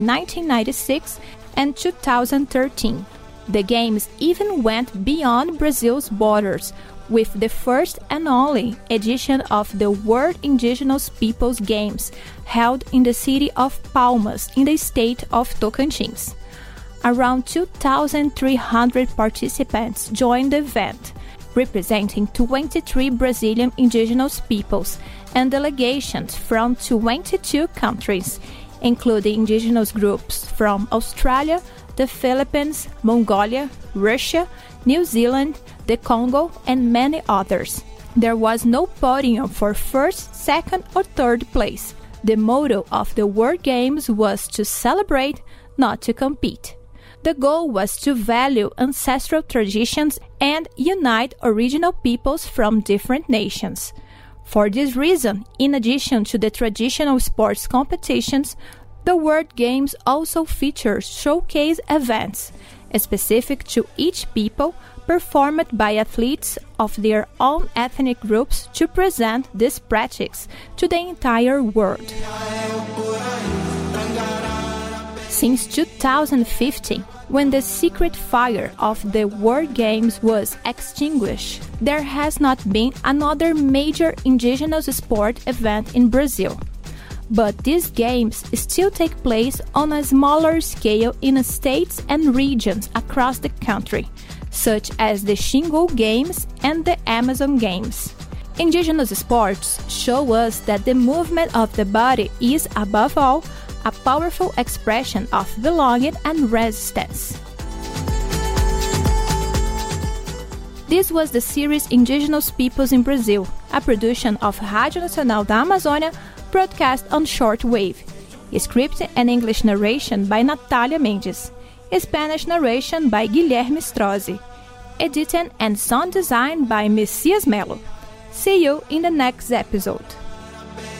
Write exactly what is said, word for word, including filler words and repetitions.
nineteen ninety-six and two thousand thirteen. The games even went beyond Brazil's borders, with the first and only edition of the World Indigenous Peoples Games held in the city of Palmas in the state of Tocantins. Around two thousand three hundred participants joined the event, representing twenty-three Brazilian indigenous peoples and delegations from twenty-two countries, including indigenous groups from Australia, the Philippines, Mongolia, Russia, New Zealand, the Congo, and many others. There was no podium for first, second, or third place. The motto of the World Games was to celebrate, not to compete. The goal was to value ancestral traditions and unite original peoples from different nations. For this reason, in addition to the traditional sports competitions, the World Games also features showcase events, specific to each people, performed by athletes of their own ethnic groups to present these practices to the entire world. Since two thousand fifteen, when the secret fire of the World Games was extinguished, there has not been another major indigenous sport event in Brazil. But these games still take place on a smaller scale in states and regions across the country, such as the Xingu Games and the Amazon Games. Indigenous sports show us that the movement of the body is, above all, a powerful expression of belonging and resistance. This was the series Indigenous Peoples in Brazil, a production of Rádio Nacional da Amazônia, broadcast on shortwave. Script and English narration by Natalia Mendes. Spanish narration by Guilherme Strozzi. Editing and sound design by Messias Melo. See you in the next episode.